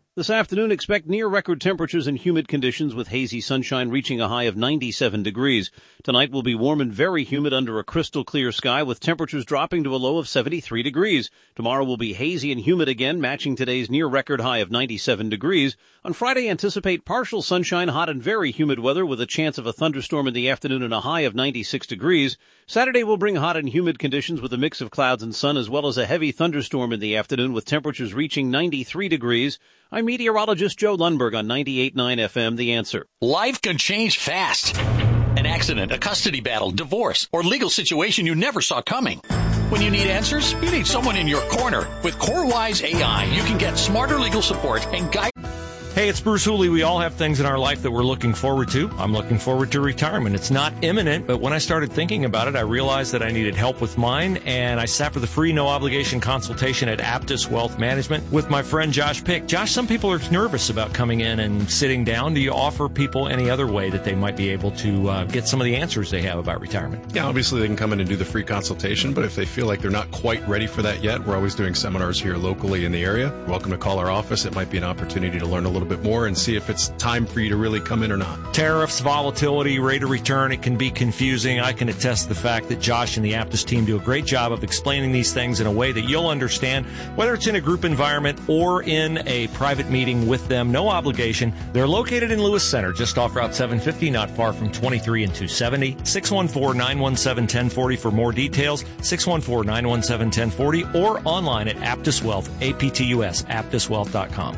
This afternoon, expect near-record temperatures and humid conditions with hazy sunshine reaching a high of 97 degrees. Tonight will be warm and very humid under a crystal-clear sky with temperatures dropping to a low of 73 degrees. Tomorrow will be hazy and humid again, matching today's near-record high of 97 degrees. On Friday, anticipate partial sunshine, hot and very humid weather with a chance of a thunderstorm in the afternoon and a high of 96 degrees. Saturday will bring hot and humid conditions with a mix of clouds and sun as well as a heavy thunderstorm in the afternoon with temperatures reaching 93 degrees. I'm meteorologist Joe Lundberg on 98.9 FM, The Answer. Life can change fast. An accident, a custody battle, divorce, or legal situation you never saw coming. When you need answers, you need someone in your corner. With CoreWise AI, you can get smarter legal support and guide. Hey, it's Bruce Hooley. We all have things in our life that we're looking forward to. I'm looking forward to retirement. It's not imminent, but when I started thinking about it, I realized that I needed help with mine, and I sat for the free, no-obligation consultation at Aptus Wealth Management with my friend Josh Pick. Josh, some people are nervous about coming in and sitting down. Do you offer people any other way that they might be able to get some of the answers they have about retirement? Yeah, obviously they can come in and do the free consultation, but if they feel like they're not quite ready for that yet, we're always doing seminars here locally in the area. Welcome to call our office. It might be an opportunity to learn a little bit more and see if it's time for you to really come in or not. Tariffs, volatility, rate of return, it can be confusing. I can attest to the fact that Josh and the Aptus team do a great job of explaining these things in a way that you'll understand, whether it's in a group environment or in a private meeting with them. No obligation. They're located in Lewis Center, just off Route 750, not far from 23 and 270. 614-917-1040 for more details. 614-917-1040 or online at Aptus Wealth, APTUS, aptuswealth.com.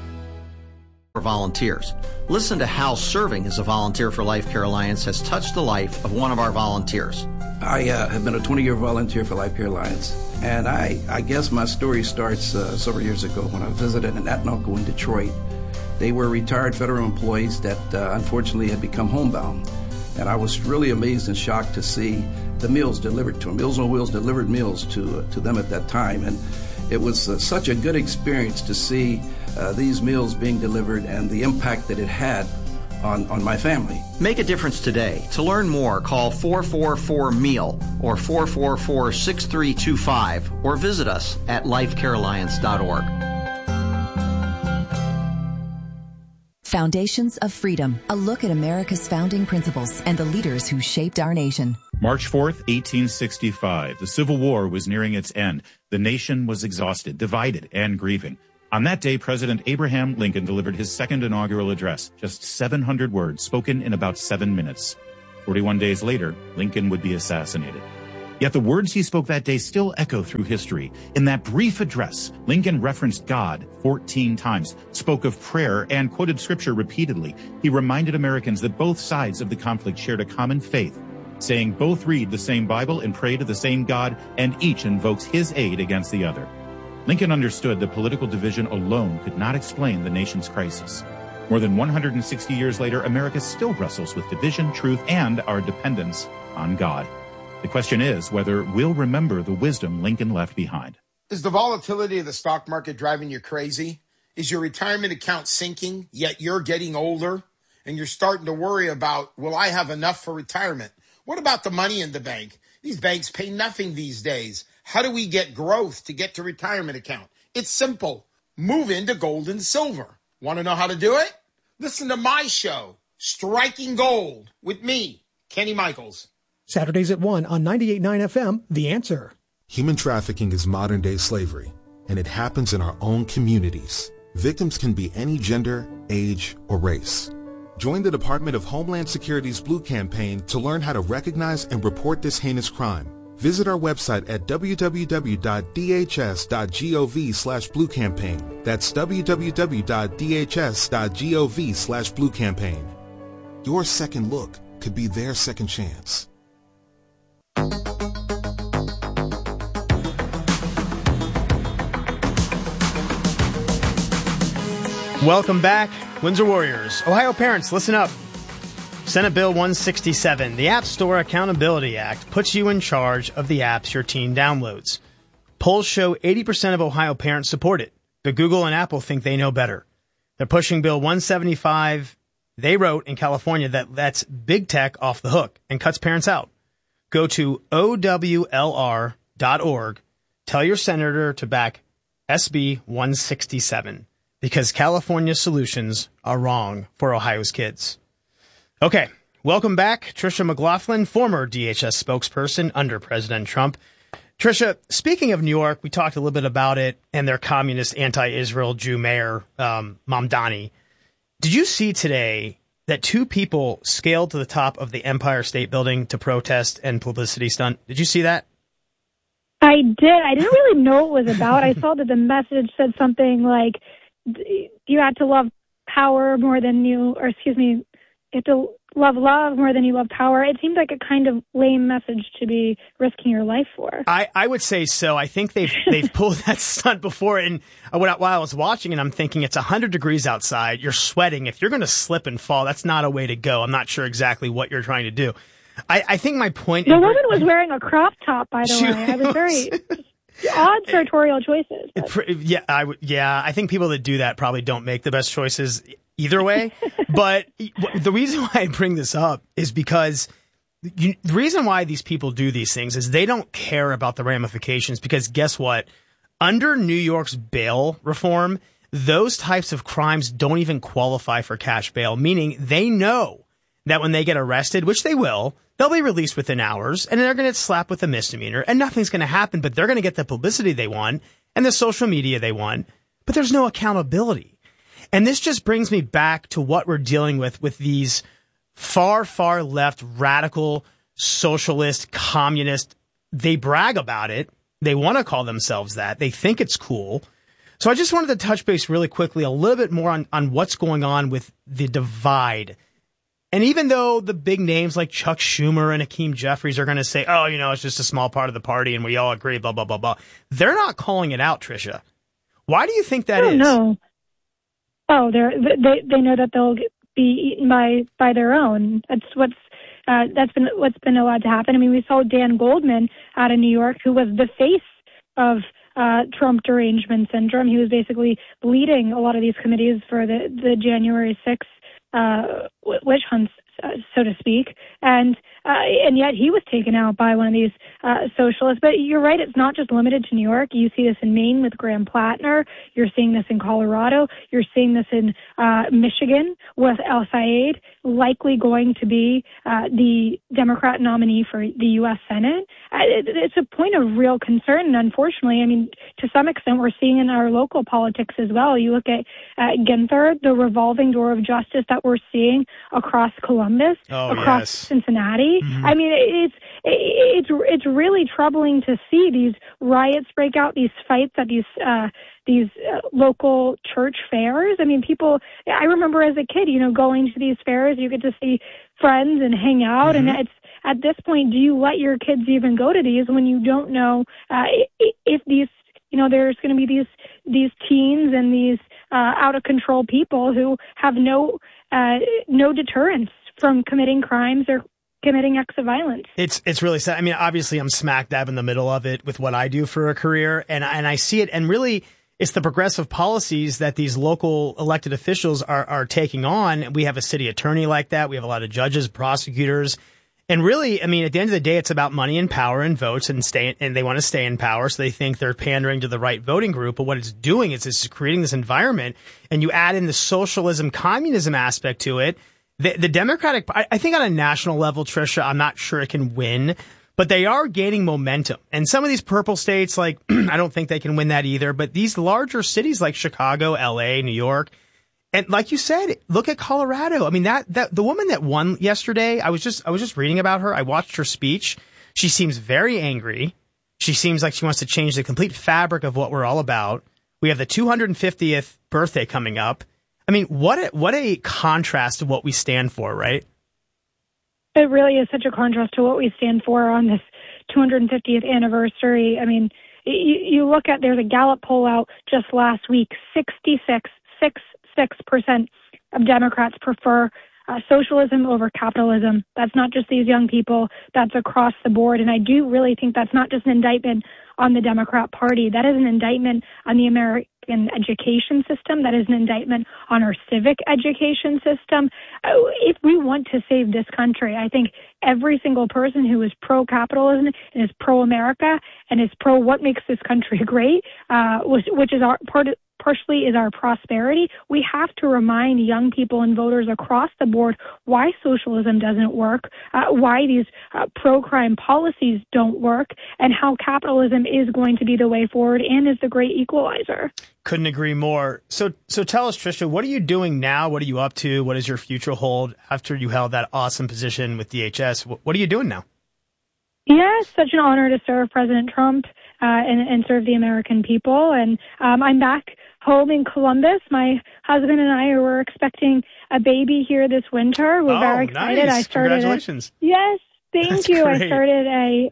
For volunteers. Listen to how serving as a volunteer for Life Care Alliance has touched the life of one of our volunteers. I have been a 20-year volunteer for Life Care Alliance, and I guess my story starts several years ago when I visited an aunt and uncle in Detroit. They were retired federal employees that unfortunately had become homebound, and I was really amazed and shocked to see the meals delivered to them. Meals on Wheels delivered meals to them at that time, and it was such a good experience to see these meals being delivered and the impact that it had on my family. Make a difference today. To learn more, call 444-MEAL or 444-6325 or visit us at lifecarealliance.org. Foundations of Freedom, a look at America's founding principles and the leaders who shaped our nation. March 4th, 1865. The Civil War was nearing its end. The nation was exhausted, divided, and grieving. On that day, President Abraham Lincoln delivered his second inaugural address, just 700 words spoken in about 7 minutes. 41 days later, Lincoln would be assassinated. Yet the words he spoke that day still echo through history. In that brief address, Lincoln referenced God 14 times, spoke of prayer, and quoted scripture repeatedly. He reminded Americans that both sides of the conflict shared a common faith, saying both read the same Bible and pray to the same God, and each invokes his aid against the other. Lincoln understood that political division alone could not explain the nation's crisis. More than 160 years later, America still wrestles with division, truth, and our dependence on God. The question is whether we'll remember the wisdom Lincoln left behind. Is the volatility of the stock market driving you crazy? Is your retirement account sinking, yet you're getting older? And you're starting to worry about, will I have enough for retirement? What about the money in the bank? These banks pay nothing these days. How do we get growth to get to retirement account? It's simple. Move into gold and silver. Want to know how to do it? Listen to my show, Striking Gold, with me, Kenny Michaels. Saturdays at 1 on 98.9 FM, The Answer. Human trafficking is modern-day slavery, and it happens in our own communities. Victims can be any gender, age, or race. Join the Department of Homeland Security's Blue Campaign to learn how to recognize and report this heinous crime. Visit our website at www.dhs.gov/bluecampaign. That's www.dhs.gov/bluecampaign. Your second look could be their second chance. Welcome back, Windsor Warriors. Ohio parents, listen up. Senate Bill 167, the App Store Accountability Act, puts you in charge of the apps your teen downloads. Polls show 80% of Ohio parents support it, but Google and Apple think they know better. They're pushing Bill 175. They wrote in California that lets big tech off the hook and cuts parents out. Go to OWLR.org. Tell your senator to back SB 167. because California's solutions are wrong for Ohio's kids. Okay, welcome back, Tricia McLaughlin, former DHS spokesperson under President Trump. Tricia, speaking of New York, we talked a little bit about it and their communist anti-Israel Jew mayor, Mamdani. Did you see today that 2 people scaled to the top of the Empire State Building to protest and publicity stunt? Did you see that? I did. I didn't really know what it was about. I saw that the message said something like, you had to love power more than you have to love love more than you love power. It seemed like a kind of lame message to be risking your life for. I would say so. I think they've pulled that stunt before. And while I was watching it, I'm thinking it's 100 degrees outside. You're sweating. If you're going to slip and fall, that's not a way to go. I'm not sure exactly what you're trying to do. I think my point... The woman was wearing a crop top, by the way. I was very... Odd sartorial choices. I think people that do that probably don't make the best choices either way. But the reason why I bring this up is because the reason why these people do these things is they don't care about the ramifications, because guess what? Under New York's bail reform, those types of crimes don't even qualify for cash bail, meaning they know that when they get arrested, which they will, they'll be released within hours, and they're going to get slapped with a misdemeanor, and nothing's going to happen, but they're going to get the publicity they want and the social media they want, but there's no accountability. And this just brings me back to what we're dealing with these far, far left, radical, socialist, communist. They brag about it. They want to call themselves that. They think it's cool. So I just wanted to touch base really quickly a little bit more on what's going on with the divide. And even though the big names like Chuck Schumer and Hakeem Jeffries are going to say, oh, it's just a small part of the party and we all agree, blah, blah, blah, blah, they're not calling it out, Tricia. Why do you think that is? No. Oh, they know that they'll be eaten by their own. That's what's been allowed to happen. I mean, we saw Dan Goldman out of New York, who was the face of Trump derangement syndrome. He was basically leading a lot of these committees for the January 6th witch hunts, so to speak, and yet he was taken out by one of these socialists. But you're right, it's not just limited to New York. You see this in Maine with Graham Plattner. You're seeing this in Colorado. You're seeing this in Michigan with El Sayed, likely going to be the Democrat nominee for the U.S. Senate. It's a point of real concern, and unfortunately, I mean, to some extent, we're seeing in our local politics as well. You look at Ginther, the revolving door of justice that we're seeing across Columbus, across Cincinnati. Mm-hmm. I mean, it's really troubling to see these riots break out, these fights at these local church fairs. I mean, I remember as a kid, going to these fairs, you get to see friends and hang out. Mm-hmm. And it's at this point, do you let your kids even go to these when you don't know if these, there's going to be these teens and these out of control people who have no deterrence from committing crimes or committing acts of violence. It's really sad. I mean, obviously I'm smack dab in the middle of it with what I do for a career, and I see it, and really it's the progressive policies that these local elected officials are taking on. We have a city attorney like that. We have a lot of judges, prosecutors, and really, I mean, at the end of the day, it's about money and power and votes, and they want to stay in power, so they think they're pandering to the right voting group. But what it's doing is it's creating this environment, and you add in the socialism, communism aspect to it. The Democratic, I think on a national level, Tricia, I'm not sure it can win, but they are gaining momentum. And some of these purple states, like, I don't think they can win that either. But these larger cities like Chicago, LA, New York, and like you said, look at Colorado. I mean, that the woman that won yesterday, I was just reading about her. I watched her speech. She seems very angry. She seems like she wants to change the complete fabric of what we're all about. We have the 250th birthday coming up. I mean, what a contrast to what we stand for, right? It really is such a contrast to what we stand for on this 250th anniversary. I mean, you look at, there's a Gallup poll out just last week, 66% of Democrats prefer socialism over capitalism. That's not just these young people, that's across the board. And I do really think that's not just an indictment on the Democrat Party. That is an indictment on the American education system. That is an indictment on our civic education system. If we want to save this country, I think every single person who is pro-capitalism and is pro-America and is pro what makes this country great, which is partially is our prosperity. We have to remind young people and voters across the board why socialism doesn't work, why these pro-crime policies don't work, and how capitalism is going to be the way forward and is the great equalizer. Couldn't agree more. So tell us, Tricia, what are you doing now? What are you up to? What does your future hold after you held that awesome position with DHS? What are you doing now? Yeah, it's such an honor to serve President Trump and serve the American people. And I'm back home in Columbus. My husband and I were expecting a baby here this winter. We're very excited. Nice. Congratulations. Yes, thank you. Great. I started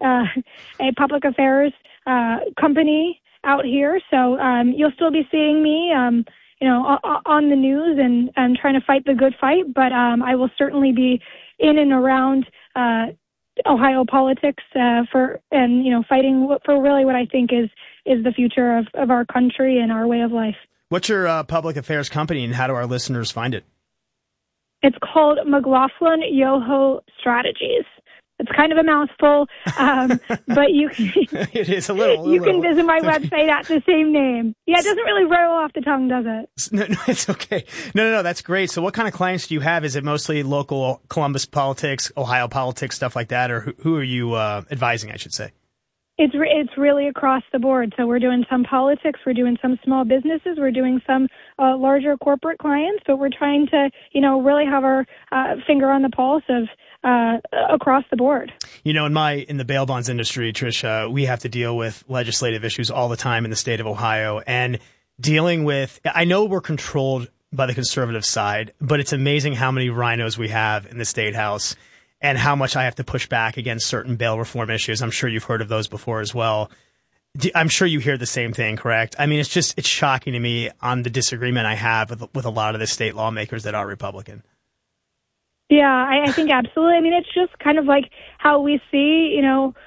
a public affairs company out here, so you'll still be seeing me, on the news and trying to fight the good fight. But I will certainly be in and around Ohio politics fighting for really what I think is the future of our country and our way of life. What's your public affairs company, and how do our listeners find it? It's called McLaughlin Yoho Strategies. It's kind of a mouthful, but you can, it is a little. You can visit my website at the same name. Yeah, it doesn't really roll off the tongue, does it? No, it's okay. No, that's great. So what kind of clients do you have? Is it mostly local Columbus politics, Ohio politics, stuff like that? Or who are you advising, I should say? It's really across the board. So we're doing some politics, we're doing some small businesses, we're doing some larger corporate clients, but we're trying to, really have our finger on the pulse of across the board. In the bail bonds industry, Tricia, we have to deal with legislative issues all the time in the state of Ohio, and dealing with, I know we're controlled by the conservative side, but it's amazing how many rhinos we have in the state house and how much I have to push back against certain bail reform issues. I'm sure you've heard of those before as well. I'm sure you hear the same thing, correct? I mean, it's shocking to me on the disagreement I have with a lot of the state lawmakers that are Republican. Yeah, I think absolutely. I mean, it's just kind of like how we see,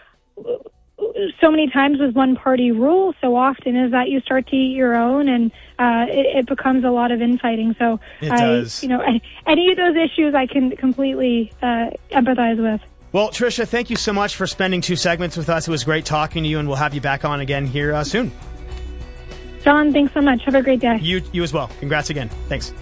so many times with one party rule so often is that you start to eat your own, and it becomes a lot of infighting. So it does. Any of those issues I can completely empathize with. Well, Tricia, thank you so much for spending 2 segments with us. It was great talking to you, and we'll have you back on again here soon. John, thanks so much. Have a great day. You as well. Congrats again. Thanks.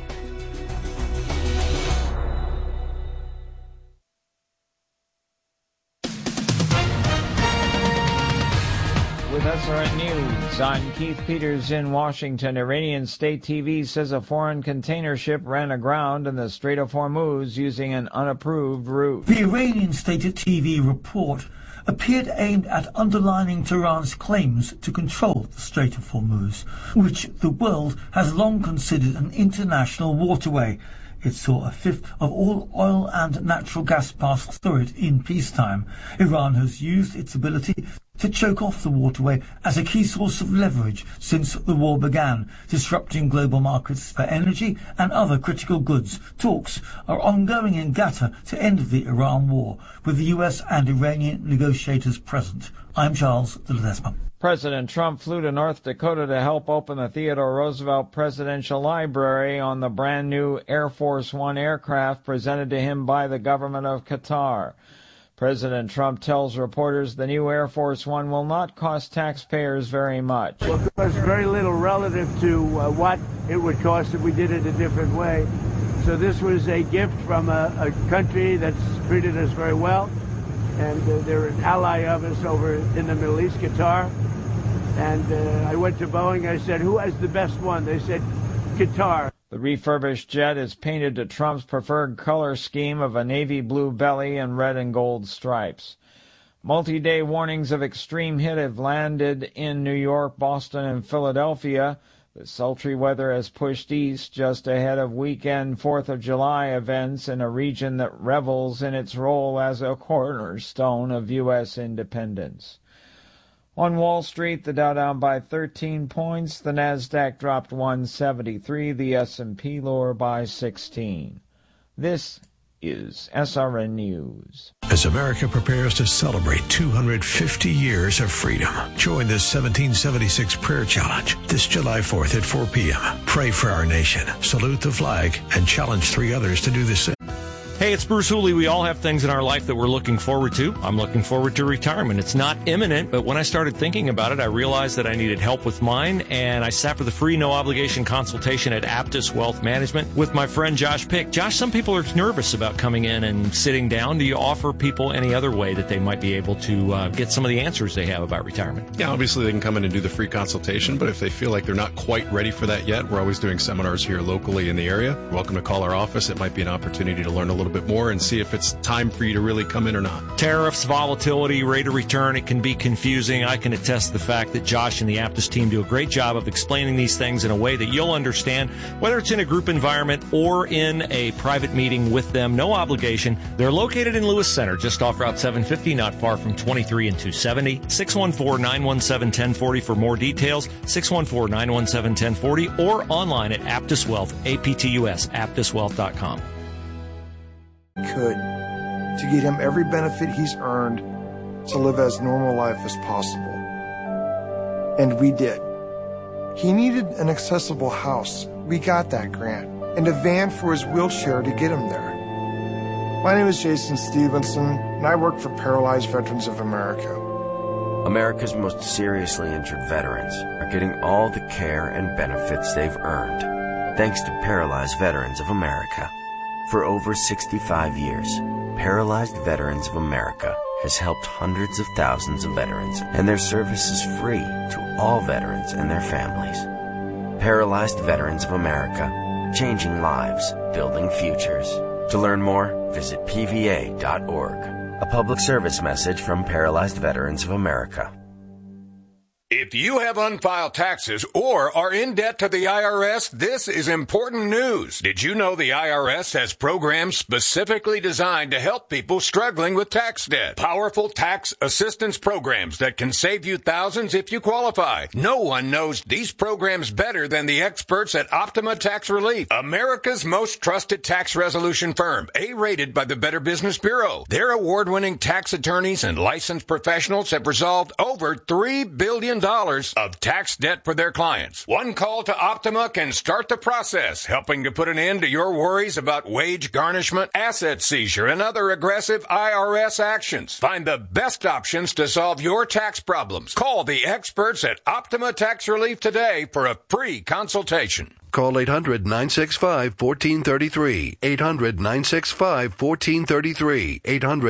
With SRN News, I'm Keith Peters in Washington. Iranian state TV says a foreign container ship ran aground in the Strait of Hormuz using an unapproved route. The Iranian state TV report appeared aimed at underlining Tehran's claims to control the Strait of Hormuz, which the world has long considered an international waterway. It saw a fifth of all oil and natural gas pass through it in peacetime. Iran has used its ability to choke off the waterway as a key source of leverage since the war began, disrupting global markets for energy and other critical goods. Talks are ongoing in Qatar to end the Iran war, with the US and Iranian negotiators present. I'm Charles de Ledesma. President Trump flew to North Dakota to help open the Theodore Roosevelt Presidential Library on the brand new Air Force One aircraft presented to him by the government of Qatar. President Trump tells reporters the new Air Force One will not cost taxpayers very much. Well, it costs very little relative to what it would cost if we did it a different way. So this was a gift from a country that's treated us very well, and they're an ally of us over in the Middle East, Qatar. And I went to Boeing, I said, who has the best one? They said, Qatar. The refurbished jet is painted to Trump's preferred color scheme of a navy blue belly and red and gold stripes. Multi-day warnings of extreme heat have landed in New York, Boston, and Philadelphia. The sultry weather has pushed east just ahead of weekend 4th of July events in a region that revels in its role as a cornerstone of U.S. independence. On Wall Street, the Dow down by 13 points, the Nasdaq dropped 173, the S&P lower by 16. This is SRN News. As America prepares to celebrate 250 years of freedom, join the 1776 Prayer Challenge this July 4th at 4 p.m. Pray for our nation, salute the flag, and challenge 3 others to do the same. Hey, it's Bruce Hooley. We all have things in our life that we're looking forward to. I'm looking forward to retirement. It's not imminent, but when I started thinking about it, I realized that I needed help with mine, and I sat for the free, no-obligation consultation at Aptus Wealth Management with my friend Josh Pick. Josh, some people are nervous about coming in and sitting down. Do you offer people any other way that they might be able to get some of the answers they have about retirement? Yeah, obviously they can come in and do the free consultation, but if they feel like they're not quite ready for that yet, we're always doing seminars here locally in the area. You're welcome to call our office. It might be an opportunity to learn a little bit more and see if it's time for you to really come in or not. Tariffs, volatility, rate of return, it can be confusing. I can attest to the fact that Josh and the Aptus team do a great job of explaining these things in a way that you'll understand, whether it's in a group environment or in a private meeting with them. No obligation. They're located in Lewis Center, just off Route 750, not far from 23 and 270. 614-917-1040 for more details. 614-917-1040 or online at Aptus Wealth, APTUS, aptuswealth.com. Could to get him every benefit he's earned to live as normal life as possible. And we did. He needed an accessible house. We got that grant. And a van for his wheelchair to get him there. My name is Jason Stevenson, and I work for Paralyzed Veterans of America. America's most seriously injured veterans are getting all the care and benefits they've earned, thanks to Paralyzed Veterans of America. For over 65 years, Paralyzed Veterans of America has helped hundreds of thousands of veterans, and their service is free to all veterans and their families. Paralyzed Veterans of America, changing lives, building futures. To learn more, visit pva.org. A public service message from Paralyzed Veterans of America. If you have unfiled taxes or are in debt to the IRS, this is important news. Did you know the IRS has programs specifically designed to help people struggling with tax debt? Powerful tax assistance programs that can save you thousands if you qualify. No one knows these programs better than the experts at Optima Tax Relief, America's most trusted tax resolution firm, A-rated by the Better Business Bureau. Their award-winning tax attorneys and licensed professionals have resolved over $3 billion of tax debt for their clients. One call to Optima can start the process, helping to put an end to your worries about wage garnishment, asset seizure, and other aggressive IRS actions. Find the best options to solve your tax problems. Call the experts at Optima Tax Relief today for a free consultation. Call 800-965-1433. 800-965-1433.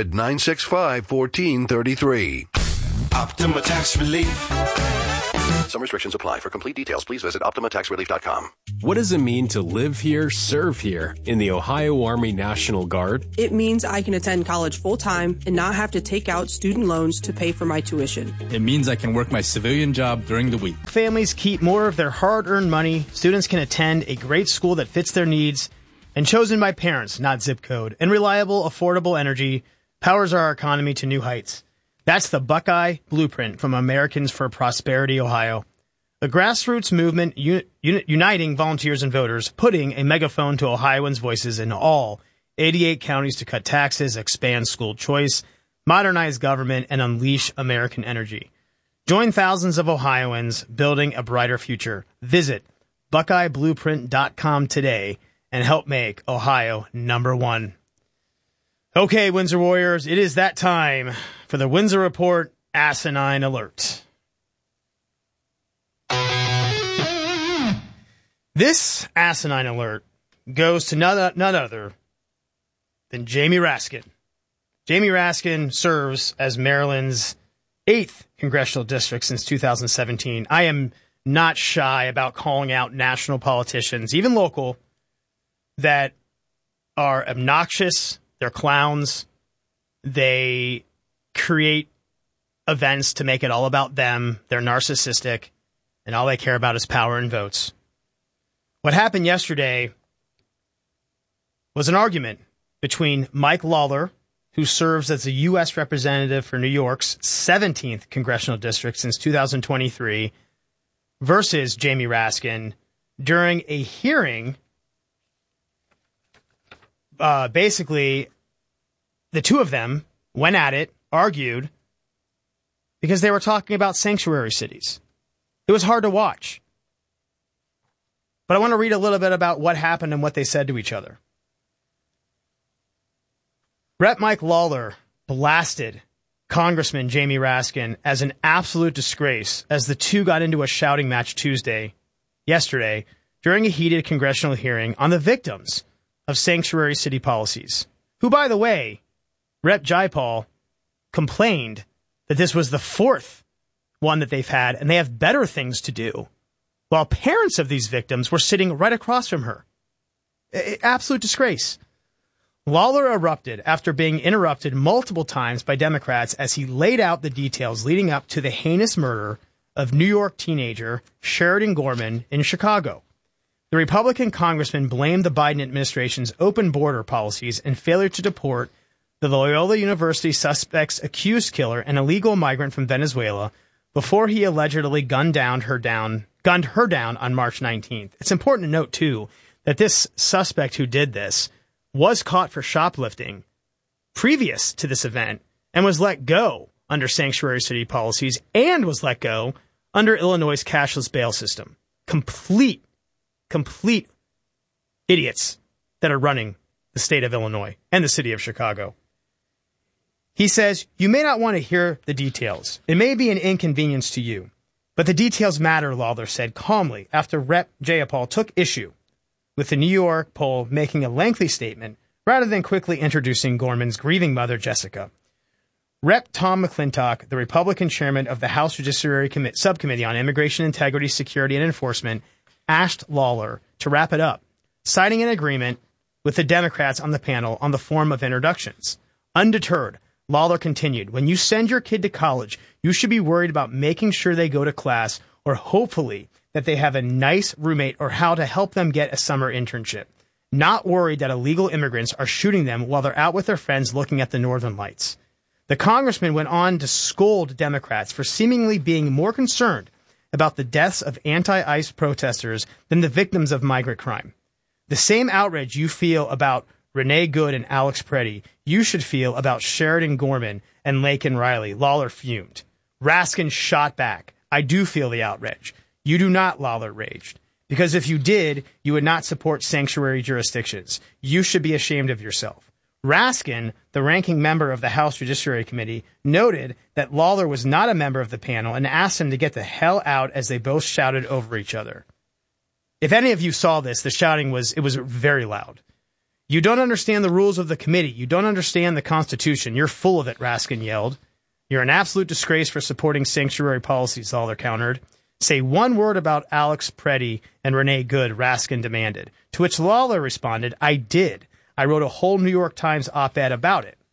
800-965-1433. Optima Tax Relief. Some restrictions apply. For complete details, please visit OptimaTaxRelief.com. What does it mean to live here, serve here in the Ohio Army National Guard? It means I can attend college full-time and not have to take out student loans to pay for my tuition. It means I can work my civilian job during the week. Families keep more of their hard-earned money. Students can attend a great school that fits their needs and chosen by parents, not zip code. And reliable, affordable energy powers our economy to new heights. That's the Buckeye Blueprint from Americans for Prosperity, Ohio. A grassroots movement uniting volunteers and voters, putting a megaphone to Ohioans' voices in all 88 counties to cut taxes, expand school choice, modernize government, and unleash American energy. Join thousands of Ohioans building a brighter future. Visit BuckeyeBlueprint.com today and help make Ohio #1. Okay, Windsor Warriors, it is that time for the Windsor Report Asinine Alert. This asinine alert goes to none other than Jamie Raskin. Jamie Raskin serves as Maryland's 8th congressional district since 2017. I am not shy about calling out national politicians, even local, that are obnoxious. They're clowns. They create events to make it all about them. They're narcissistic, and all they care about is power and votes. What happened yesterday was an argument between Mike Lawler, who serves as a U.S. representative for New York's 17th congressional district since 2023, versus Jamie Raskin during a hearing. Basically, the two of them went at it, argued, because they were talking about sanctuary cities. It was hard to watch. But I want to read a little bit about what happened and what they said to each other. Rep. Mike Lawler blasted Congressman Jamie Raskin as an absolute disgrace as the two got into a shouting match yesterday, during a heated congressional hearing on the victims of sanctuary city policies, who, by the way, Rep. Jayapal complained that this was the fourth one that they've had, and they have better things to do, while parents of these victims were sitting right across from her. Absolute disgrace. Lawler erupted after being interrupted multiple times by Democrats as he laid out the details leading up to the heinous murder of New York teenager Sheridan Gorman in Chicago. The Republican congressman blamed the Biden administration's open border policies and failure to deport the Loyola University suspect's accused killer, an illegal migrant from Venezuela, before he allegedly gunned her down on March 19th. It's important to note, too, that this suspect who did this was caught for shoplifting previous to this event and was let go under sanctuary city policies and was let go under Illinois' cashless bail system. Complete idiots that are running the state of Illinois and the city of Chicago. He says, you may not want to hear the details. It may be an inconvenience to you, but the details matter, Lawler said calmly after Rep. Jayapal took issue with the New York poll making a lengthy statement rather than quickly introducing Gorman's grieving mother, Jessica. Rep. Tom McClintock, the Republican chairman of the House Judiciary Subcommittee on Immigration Integrity, Security, and Enforcement, asked Lawler to wrap it up, citing an agreement with the Democrats on the panel on the form of introductions. Undeterred, Lawler continued, when you send your kid to college, you should be worried about making sure they go to class or hopefully that they have a nice roommate or how to help them get a summer internship. Not worried that illegal immigrants are shooting them while they're out with their friends looking at the Northern Lights. The congressman went on to scold Democrats for seemingly being more concerned about the deaths of anti-ICE protesters than the victims of migrant crime. The same outrage you feel about Renee Good and Alex Preddy, you should feel about Sheridan Gorman and Laken Riley, Lawler fumed. Raskin shot back. I do feel the outrage. You do not, Lawler raged. Because if you did, you would not support sanctuary jurisdictions. You should be ashamed of yourself. Raskin, the ranking member of the House Judiciary Committee, noted that Lawler was not a member of the panel and asked him to get the hell out as they both shouted over each other. If any of you saw this, the shouting was very loud. You don't understand the rules of the committee. You don't understand the Constitution. You're full of it, Raskin yelled. You're an absolute disgrace for supporting sanctuary policies, Lawler countered. Say one word about Alex Preddy and Renee Good, Raskin demanded. To which Lawler responded, I did. I wrote a whole New York Times op-ed about it.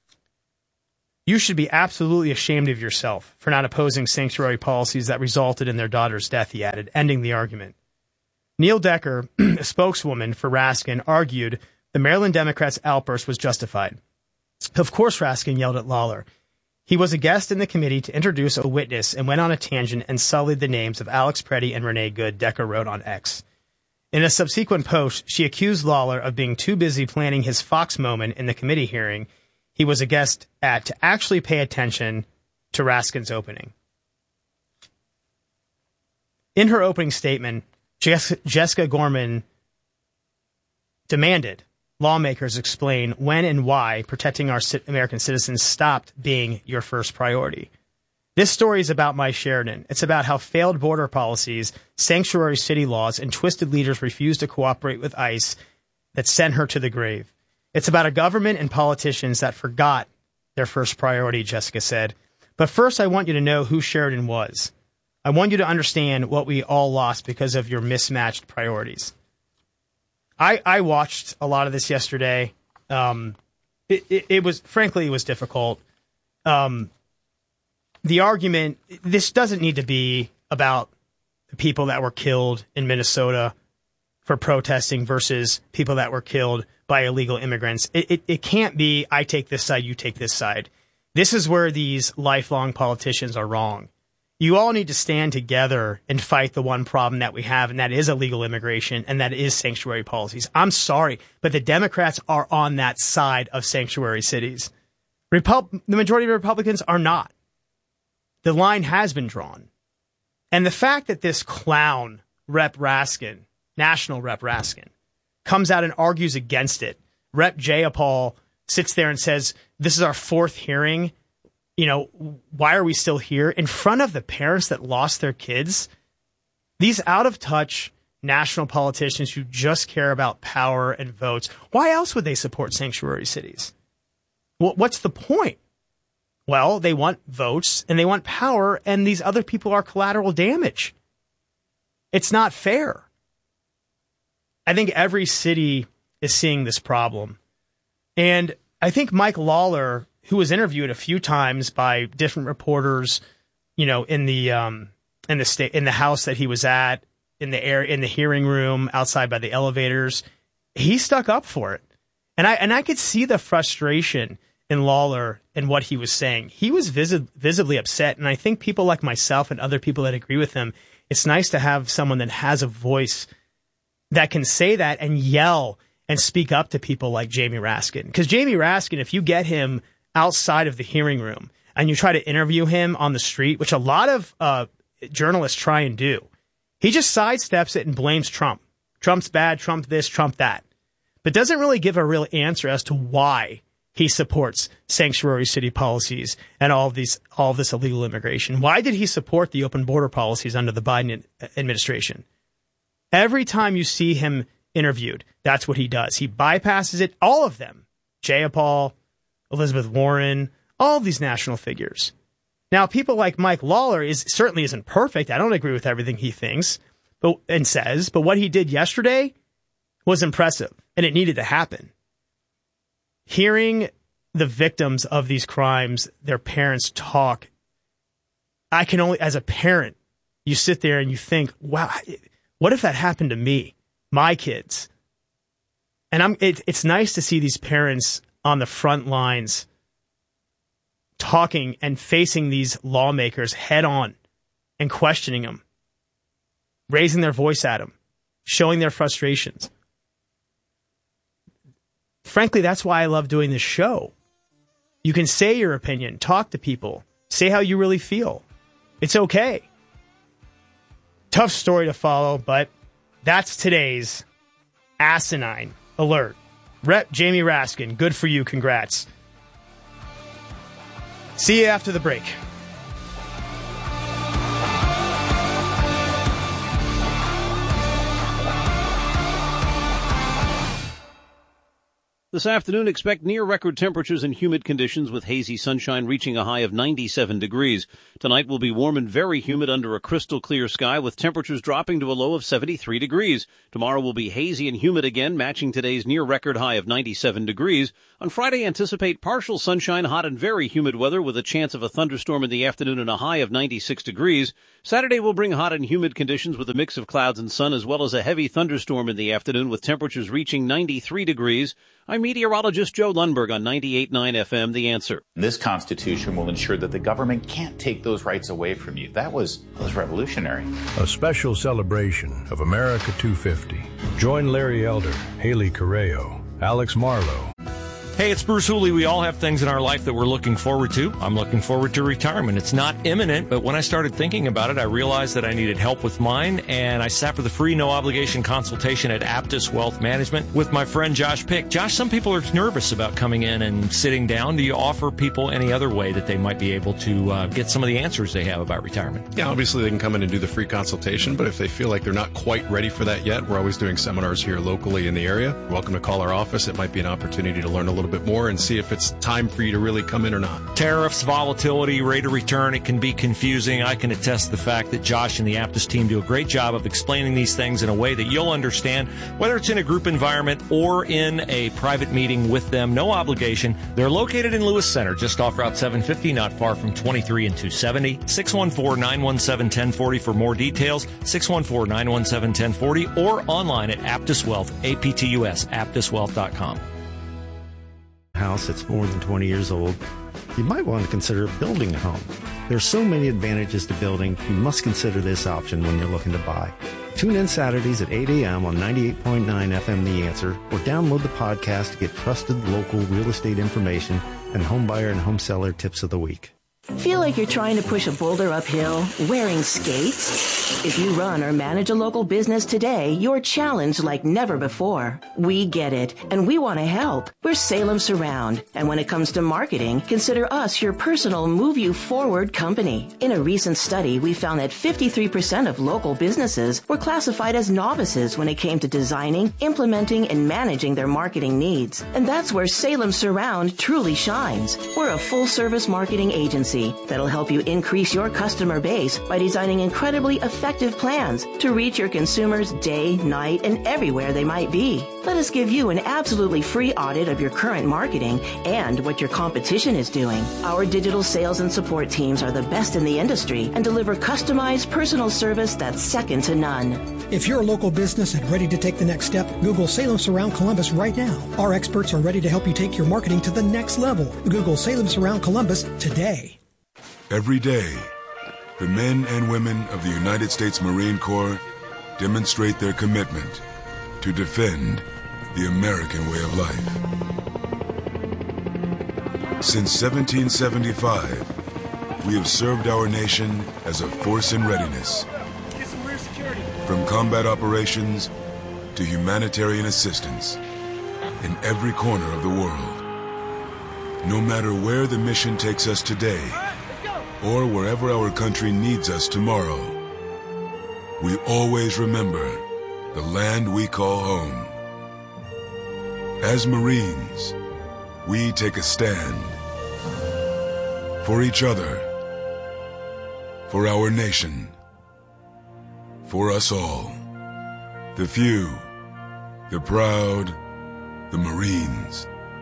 You should be absolutely ashamed of yourself for not opposing sanctuary policies that resulted in their daughter's death, he added, ending the argument. Neil Decker, a spokeswoman for Raskin, argued the Maryland Democrats' outburst was justified. Of course, Raskin yelled at Lawler. He was a guest in the committee to introduce a witness and went on a tangent and sullied the names of Alex Preddy and Renee Good, Decker wrote on X. In a subsequent post, she accused Lawler of being too busy planning his Fox moment in the committee hearing he was a guest at to actually pay attention to Raskin's opening. In her opening statement, Jessica Gorman demanded lawmakers explain when and why protecting our American citizens stopped being your first priority. This story is about my Sheridan. It's about how failed border policies, sanctuary city laws, and twisted leaders refused to cooperate with ICE that sent her to the grave. It's about a government and politicians that forgot their first priority, Jessica said. But first, I want you to know who Sheridan was. I want you to understand what we all lost because of your mismatched priorities. I watched a lot of this yesterday. It was difficult. The argument, this doesn't need to be about the people that were killed in Minnesota for protesting versus people that were killed by illegal immigrants. It can't be, I take this side, you take this side. This is where these lifelong politicians are wrong. You all need to stand together and fight the one problem that we have, and that is illegal immigration, and that is sanctuary policies. I'm sorry, but the Democrats are on that side of sanctuary cities. The majority of Republicans are not. The line has been drawn. And the fact that this clown, Rep. Raskin, National Rep. Raskin, comes out and argues against it. Rep. Jayapal sits there and says, this is our fourth hearing. Why are we still here? In front of the parents that lost their kids, these out-of-touch national politicians who just care about power and votes, why else would they support sanctuary cities? What's the point? Well, they want votes and they want power, and these other people are collateral damage. It's not fair. I think every city is seeing this problem. And I think Mike Lawler, who was interviewed a few times by different reporters, in the house that he was at, in the hearing room, outside by the elevators, he stuck up for it. And I could see the frustration in Lawler and what he was saying. He was visibly upset. And I think people like myself and other people that agree with him, it's nice to have someone that has a voice that can say that and yell and speak up to people like Jamie Raskin. Because Jamie Raskin, if you get him outside of the hearing room and you try to interview him on the street, which a lot of journalists try and do, he just sidesteps it and blames Trump. Trump's bad, Trump this, Trump that. But doesn't really give a real answer as to why he supports sanctuary city policies and all of this illegal immigration. Why did he support the open border policies under the Biden administration? Every time you see him interviewed, that's what he does. He bypasses it, all of them. Jayapal, Elizabeth Warren, all of these national figures. Now, people like Mike Lawler certainly isn't perfect. I don't agree with everything he thinks and says, but what he did yesterday was impressive, and it needed to happen. Hearing the victims of these crimes, their parents talk, I can only, as a parent, you sit there and you think, wow, what if that happened to me, my kids? And it's nice to see these parents on the front lines talking and facing these lawmakers head on and questioning them, raising their voice at them, showing their frustrations. Frankly, that's why I love doing this show. You can say your opinion, talk to people, say how you really feel. It's okay. Tough story to follow, but that's today's asinine alert. Rep Jamie Raskin, good for you, congrats. See you after the break. This afternoon, expect near-record temperatures and humid conditions with hazy sunshine reaching a high of 97 degrees. Tonight will be warm and very humid under a crystal-clear sky with temperatures dropping to a low of 73 degrees. Tomorrow will be hazy and humid again, matching today's near-record high of 97 degrees. On Friday, anticipate partial sunshine, hot and very humid weather with a chance of a thunderstorm in the afternoon and a high of 96 degrees. Saturday will bring hot and humid conditions with a mix of clouds and sun as well as a heavy thunderstorm in the afternoon with temperatures reaching 93 degrees. I'm meteorologist Joe Lundberg on 98.9 FM, The Answer. This Constitution will ensure that the government can't take those rights away from you. That was revolutionary. A special celebration of America 250. Join Larry Elder, Haley Correo, Alex Marlowe. Hey, it's Bruce Hooley. We all have things in our life that we're looking forward to. I'm looking forward to retirement. It's not imminent, but when I started thinking about it, I realized that I needed help with mine, and I sat for the free, no-obligation consultation at Aptus Wealth Management with my friend Josh Pick. Josh, some people are nervous about coming in and sitting down. Do you offer people any other way that they might be able to get some of the answers they have about retirement? Yeah, obviously they can come in and do the free consultation, but if they feel like they're not quite ready for that yet, we're always doing seminars here locally in the area. You're welcome to call our office. It might be an opportunity to learn a little bit more and see if it's time for you to really come in or not. Tariffs, volatility, rate of return, it can be confusing. I can attest to the fact that Josh and the Aptus team do a great job of explaining these things in a way that you'll understand, whether it's in a group environment or in a private meeting with them. No obligation. They're located in Lewis Center, just off Route 750, not far from 23 and 270. 614-917-1040 for more details. 614-917-1040 or online at Aptus Wealth, APTUS, aptuswealth.com. House that's more than 20 years old, you might want to consider building a home. There are so many advantages to building, you must consider this option when you're looking to buy. Tune in Saturdays at 8 a.m. on 98.9 FM The Answer, or download the podcast to get trusted local real estate information and home buyer and home seller tips of the week. Feel like you're trying to push a boulder uphill wearing skates? If you run or manage a local business today, you're challenged like never before. We get it, and we want to help. We're Salem Surround, and when it comes to marketing, consider us your personal move you forward company. In a recent study, we found that 53% of local businesses were classified as novices when it came to designing, implementing, and managing their marketing needs. And that's where Salem Surround truly shines. We're a full-service marketing agency that'll help you increase your customer base by designing incredibly effective plans to reach your consumers day, night, and everywhere they might be. Let us give you an absolutely free audit of your current marketing and what your competition is doing. Our digital sales and support teams are the best in the industry and deliver customized personal service that's second to none. If you're a local business and ready to take the next step, Google Salem Surround Columbus right now. Our experts are ready to help you take your marketing to the next level. Google Salem Surround Columbus today. Every day, the men and women of the United States Marine Corps demonstrate their commitment to defend the American way of life. Since 1775, we have served our nation as a force in readiness. From combat operations to humanitarian assistance in every corner of the world. No matter where the mission takes us today, or wherever our country needs us tomorrow, we always remember the land we call home. As Marines, we take a stand for each other, for our nation, for us all. The few, the proud, the Marines.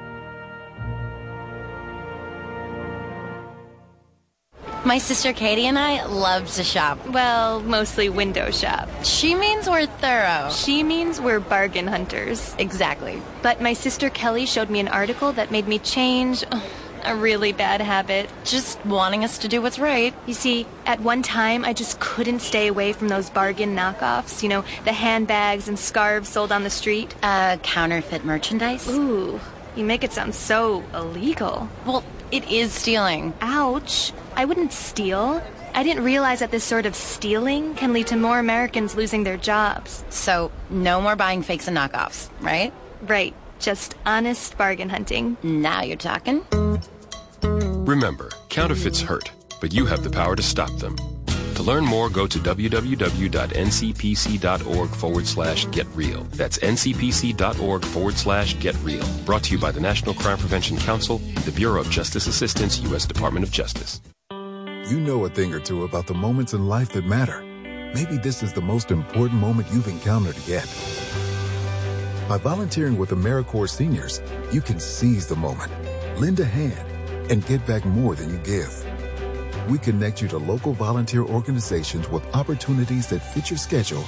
My sister Katie and I love to shop. Well, mostly window shop. She means we're thorough. She means we're bargain hunters. Exactly. But my sister Kelly showed me an article that made me change a really bad habit. Just wanting us to do what's right. You see, at one time, I just couldn't stay away from those bargain knockoffs. You know, the handbags and scarves sold on the street. Counterfeit merchandise? Ooh, you make it sound so illegal. Well, it is stealing. Ouch. I wouldn't steal. I didn't realize that this sort of stealing can lead to more Americans losing their jobs. So, no more buying fakes and knockoffs, right? Right. Just honest bargain hunting. Now you're talking. Remember, counterfeits hurt, but you have the power to stop them. To learn more, go to www.ncpc.org/getreal. That's ncpc.org/getreal. Brought to you by the National Crime Prevention Council, the Bureau of Justice Assistance, U.S. Department of Justice. You know a thing or two about the moments in life that matter. Maybe this is the most important moment you've encountered yet. By volunteering with AmeriCorps Seniors, you can seize the moment, lend a hand, and get back more than you give. We connect you to local volunteer organizations with opportunities that fit your schedule